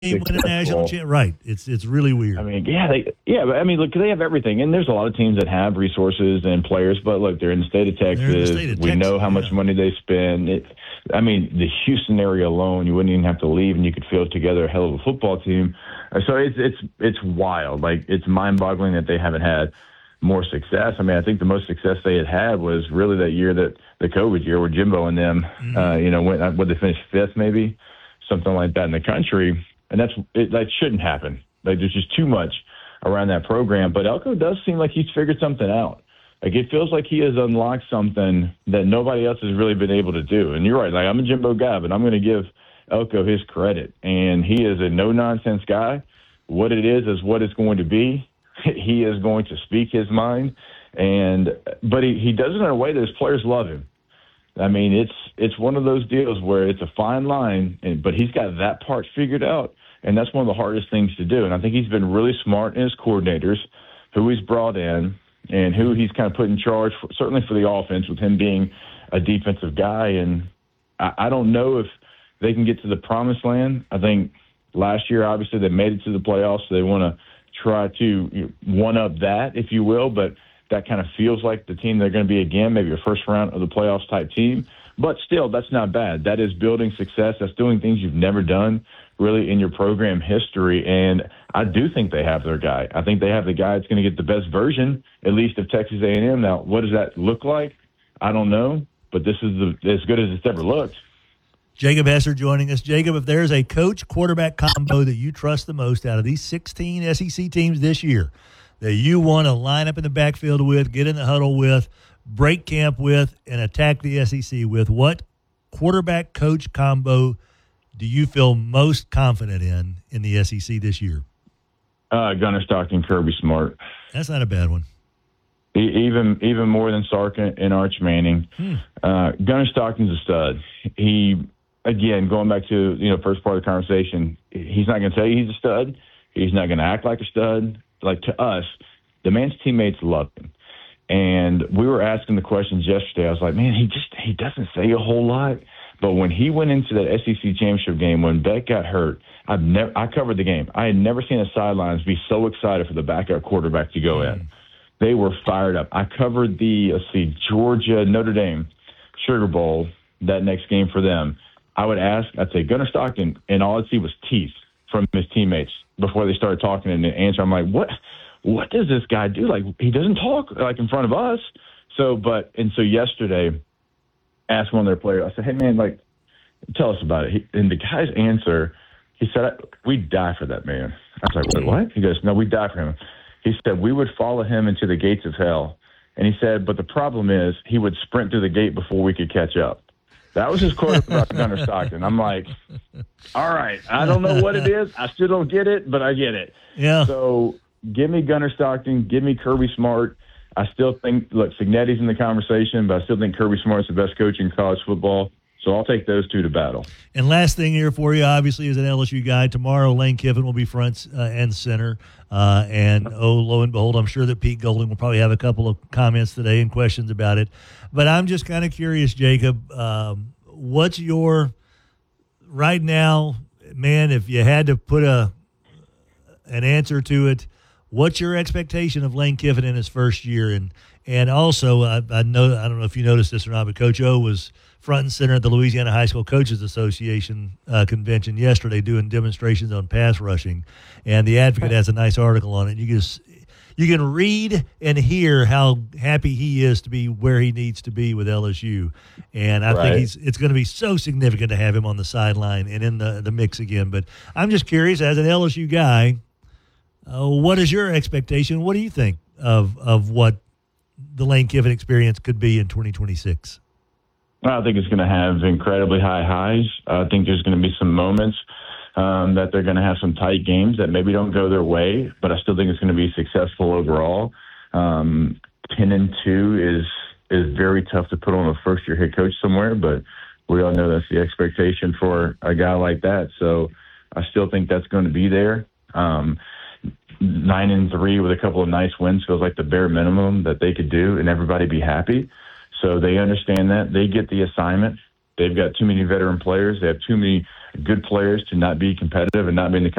win a national championship. Right. It's really weird. I mean, but I mean, look, they have everything, and there's a lot of teams that have resources and players. But look, they're in the state of Texas. We know how much money they spend. I mean, the Houston area alone, you wouldn't even have to leave, and you could field together a hell of a football team. So it's wild. Like, it's mind-boggling that they haven't had more success. I mean, I think the most success they had was really that year, that the COVID year, where Jimbo and them, went, they finished fifth, maybe something like that in the country. And that shouldn't happen. Like, there's just too much around that program. But Elko does seem like he's figured something out. Like, it feels like he has unlocked something that nobody else has really been able to do. And you're right. Like, I'm a Jimbo guy, but I'm going to give Elko his credit. And he is a no-nonsense guy. What it is what it's going to be. He is going to speak his mind. But he does it in a way that his players love him. I mean, it's one of those deals where it's a fine line, but he's got that part figured out, and that's one of the hardest things to do. And I think he's been really smart in his coordinators, who he's brought in, and who he's kind of put in charge, certainly for the offense, with him being a defensive guy. And I don't know if they can get to the promised land. I think last year, obviously, they made it to the playoffs, so they want to try to one-up that, if you will, but that kind of feels like the team they're going to be again, maybe a first round of the playoffs type team. But still, that's not bad. That is building success. That's doing things you've never done really in your program history. And I do think they have their guy. I think they have the guy that's going to get the best version, at least, of Texas A&M. Now, what does that look like? I don't know, but this is as good as it's ever looked. Jacob Hesser joining us. Jacob, if there's a coach-quarterback combo that you trust the most out of these 16 SEC teams this year, that you want to line up in the backfield with, get in the huddle with, break camp with, and attack the SEC with, what quarterback-coach combo do you feel most confident in the SEC this year? Gunnar Stockton, Kirby Smart. That's not a bad one. Even more than Sark and Arch Manning. Gunnar Stockton's a stud. He, again, going back to first part of the conversation, he's not going to tell you he's a stud. He's not going to act like a stud. Like, to us, the man's teammates love him. And we were asking the questions yesterday. I was like, man, he doesn't say a whole lot. But when he went into that SEC championship game, when Beck got hurt, I covered the game. I had never seen the sidelines be so excited for the backup quarterback to go in. They were fired up. I covered the, Georgia, Notre Dame Sugar Bowl, that next game for them. I'd say Gunnar Stockton, and all I'd see was teeth from his teammates before they started talking and answer. I'm like, what does this guy do? Like, he doesn't talk like in front of us. So yesterday, asked one of their players, I said, hey man, like, tell us about it. And the guy's answer, he said, we'd die for that man. I was like, wait, what? He goes, no, we'd die for him. He said, we would follow him into the gates of hell. And he said, but the problem is he would sprint through the gate before we could catch up. That was his quote about Gunnar Stockton. I'm like, all right, I don't know what it is. I still don't get it, but I get it. Yeah. So give me Gunnar Stockton. Give me Kirby Smart. I still think, look, Signetti's in the conversation, but I still think Kirby Smart's the best coach in college football. So I'll take those two to battle. And last thing here for you, obviously, as an LSU guy, tomorrow Lane Kiffin will be front and center. And lo and behold, I'm sure that Pete Golding will probably have a couple of comments today and questions about it. But I'm just kind of curious, Jacob, what's your right now, man, if you had to put an answer to it, what's your expectation of Lane Kiffin in his first year? And also, I don't know if you noticed this or not, but Coach O was front and center at the Louisiana High School Coaches Association convention yesterday doing demonstrations on pass rushing. And the Advocate has a nice article on it. You can read and hear how happy he is to be where he needs to be with LSU. And I think it's going to be so significant to have him on the sideline and in the mix again. But I'm just curious, as an LSU guy, what is your expectation? What do you think of what the Lane Kiffin experience could be in 2026? I think it's going to have incredibly high highs. I think there's going to be some moments that they're going to have some tight games that maybe don't go their way, but I still think it's going to be successful overall. 10-2 is very tough to put on a first-year head coach somewhere, but we all know that's the expectation for a guy like that. So I still think that's going to be there. 9-3 with a couple of nice wins feels like the bare minimum that they could do and everybody be happy. So they understand that. They get the assignment. They've got too many veteran players. They have too many good players to not be competitive and not be in the